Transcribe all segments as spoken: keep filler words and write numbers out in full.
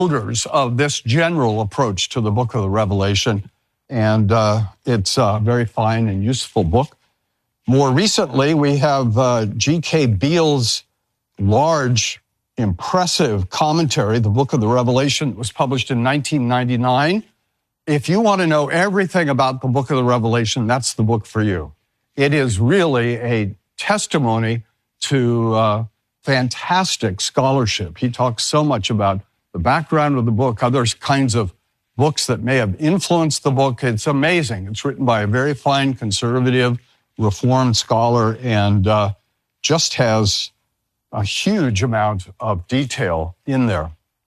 promoters of this general approach to the book of the Revelation, and uh, it's a very fine and useful book. More recently, we have uh, G K Beale's large, impressive commentary, The Book of the Revelation. It was published in nineteen ninety-nine. If you want to know everything about the book of the Revelation, that's the book for you. It is really a testimony to uh, fantastic scholarship. He talks so much about the background of the book, other kinds of books that may have influenced the book. It's amazing. It's written by a very fine conservative, Reformed scholar, and uh, just has a huge amount of detail in there.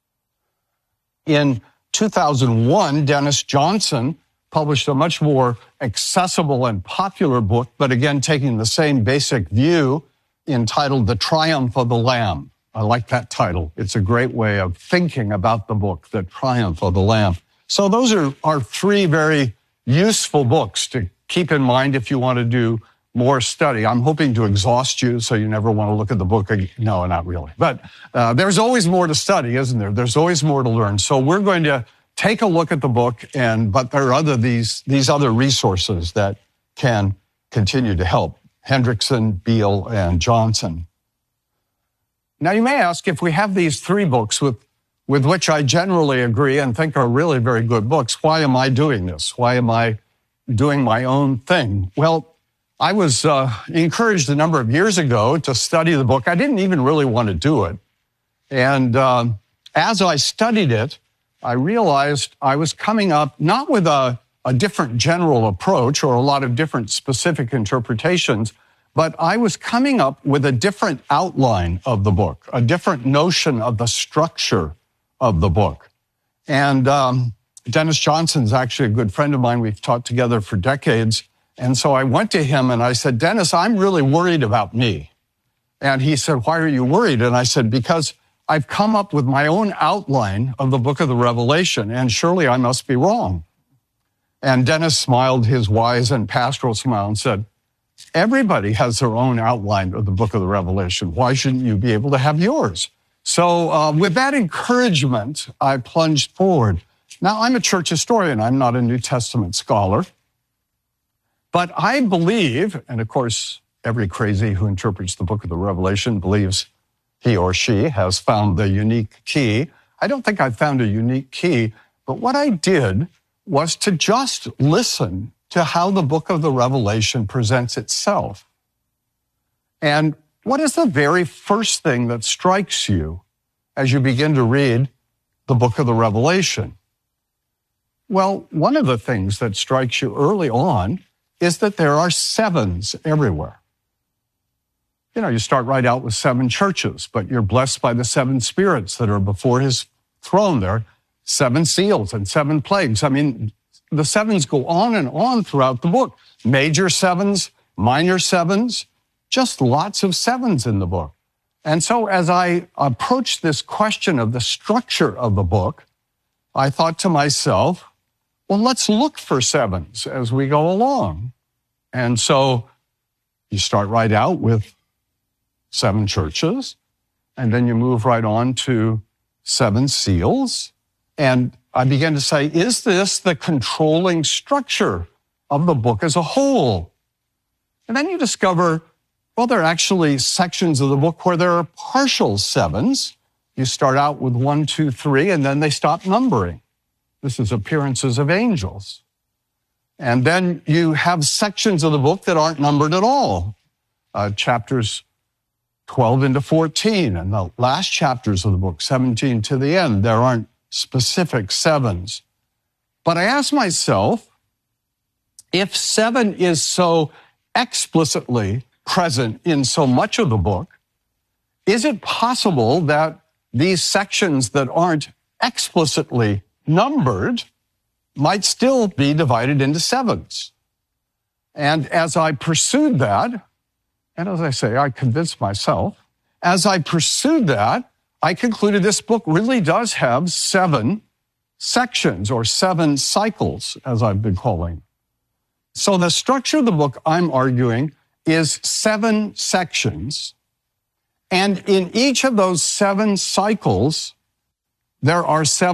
In two thousand one, Dennis Johnson published a much more accessible and popular book, but again, taking the same basic view, entitled The Triumph of the Lamb. I like that title. It's a great way of thinking about the book, The Triumph of the Lamb. So those are, are three very useful books to keep in mind if you want to do more study. I'm hoping to exhaust you so you never want to look at the book again. No, not really. But uh, there's always more to study, isn't there? There's always more to learn. So we're going to take a look at the book, and but there are other these these other resources that can continue to help. Hendrickson, Beale, and Johnson. Now you may ask, if we have these three books with, with which I generally agree and think are really very good books, why am I doing this? Why am I doing my own thing? Well, I was uh, encouraged a number of years ago to study the book. I didn't even really want to do it. And uh, as I studied it, I realized I was coming up not with a, a different general approach or a lot of different specific interpretations, but I was coming up with a different outline of the book, a different notion of the structure of the book. And um, Dennis Johnson's actually a good friend of mine. We've taught together for decades. And so I went to him and I said, Dennis, I'm really worried about me. And he said, why are you worried? And I said, because I've come up with my own outline of the book of the Revelation, and surely I must be wrong. And Dennis smiled his wise and pastoral smile and said, everybody has their own outline of the book of the Revelation. Why shouldn't you be able to have yours? So uh, with that encouragement, I plunged forward. Now, I'm a church historian. I'm not a New Testament scholar. But I believe, and of course, every crazy who interprets the book of the Revelation believes he or she has found the unique key. I don't think I found a unique key, but what I did was to just listen to how the book of the Revelation presents itself. And what is the very first thing that strikes you as you begin to read the book of the Revelation? Well, one of the things that strikes you early on is that there are sevens everywhere. You know, you start right out with seven churches, but you're blessed by the seven spirits that are before his throne. There are seven seals and seven plagues. I mean, the sevens go on and on throughout the book. Major sevens, minor sevens, just lots of sevens in the book. And so as I approached this question of the structure of the book, I thought to myself, well, let's look for sevens as we go along. And so you start right out with seven churches, and then you move right on to seven seals. And I began to say, is this the controlling structure of the book as a whole? And then you discover, well, there are actually sections of the book where there are partial sevens. You start out with one, two, three, and then they stop numbering. This is appearances of angels. And then you have sections of the book that aren't numbered at all. Uh, chapters twelve into fourteen, and the last chapters of the book, seventeen to the end, there aren't specific sevens. But I asked myself, if seven is so explicitly present in so much of the book, is it possible that these sections that aren't explicitly numbered might still be divided into sevens? And as I pursued that, and as I say, I convinced myself, as I pursued that, I concluded this book really does have seven sections or seven cycles, as I've been calling. So the structure of the book, I'm arguing, is seven sections. And in each of those seven cycles, there are seven